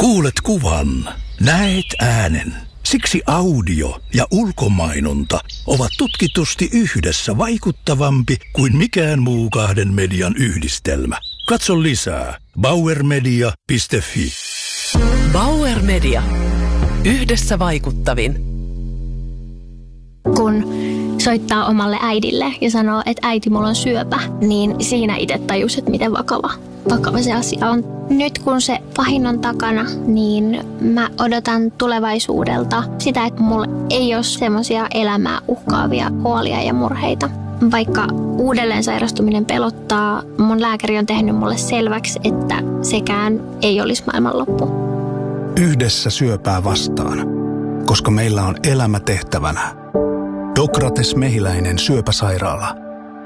Kuulet kuvan, näet äänen. Siksi audio ja ulkomainonta ovat tutkitusti yhdessä vaikuttavampi kuin mikään muu kahden median yhdistelmä. Katso lisää bauermedia.fi. Bauer Media. Yhdessä vaikuttavin. Kun soittaa omalle äidille ja sanoo, että äiti, mulla on syöpä, niin siinä itse tajus, että miten vakava se asia on. Nyt kun se pahin on takana, niin mä odotan tulevaisuudelta sitä, että mulla ei ole semmoisia elämää uhkaavia huolia ja murheita. Vaikka uudelleen sairastuminen pelottaa, mun lääkäri on tehnyt mulle selväksi, että sekään ei olisi maailmanloppu. Yhdessä syöpää vastaan, koska meillä on elämä tehtävänä. Dokrates Mehiläinen syöpäsairaala.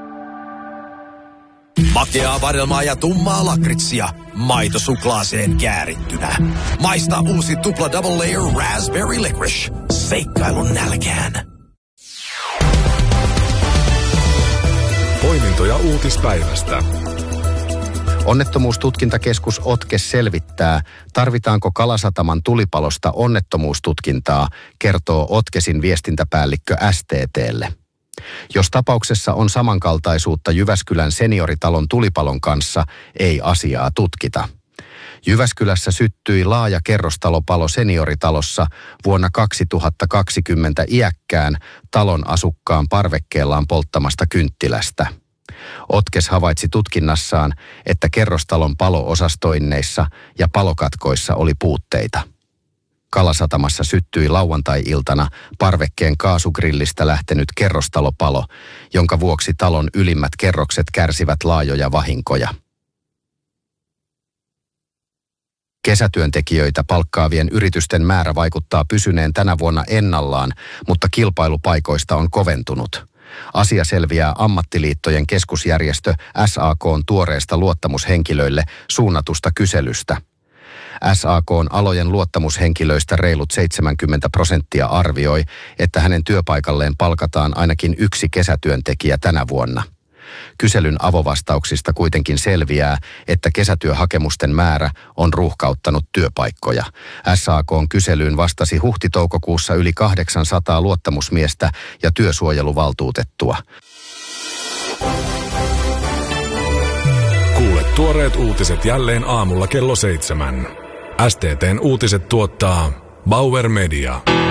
Makeaa vadelmaa ja tummaa lakritsia maitosuklaaseen käärittynä. Maista uusi tupla double layer raspberry licorice. Seikkailun nälkään. Poimintoja uutispäivästä. Onnettomuustutkintakeskus OTKES selvittää, tarvitaanko Kalasataman tulipalosta onnettomuustutkintaa, kertoo OTKESin viestintäpäällikkö STT:lle. Jos tapauksessa on samankaltaisuutta Jyväskylän senioritalon tulipalon kanssa, ei asiaa tutkita. Jyväskylässä syttyi laaja kerrostalopalo senioritalossa vuonna 2020 iäkkään talon asukkaan parvekkeellaan polttamasta kynttilästä. OTKES havaitsi tutkinnassaan, että kerrostalon palo-osastoinneissa ja palokatkoissa oli puutteita. Kalasatamassa syttyi lauantai-iltana parvekkeen kaasugrillistä lähtenyt kerrostalopalo, jonka vuoksi talon ylimmät kerrokset kärsivät laajoja vahinkoja. Kesätyöntekijöitä palkkaavien yritysten määrä vaikuttaa pysyneen tänä vuonna ennallaan, mutta kilpailupaikoista on koventunut. Asia selviää ammattiliittojen keskusjärjestö SAK:n tuoreesta luottamushenkilöille suunnatusta kyselystä. SAK:n alojen luottamushenkilöistä reilut 70% arvioi, että hänen työpaikalleen palkataan ainakin yksi kesätyöntekijä tänä vuonna. Kyselyn avovastauksista kuitenkin selviää, että kesätyöhakemusten määrä on ruuhkauttanut työpaikkoja. SAK:n kyselyyn vastasi huhti-toukokuussa yli 800 luottamusmiestä ja työsuojeluvaltuutettua. Kuule tuoreet uutiset jälleen aamulla kello 7. STT:n uutiset tuottaa Bauer Media.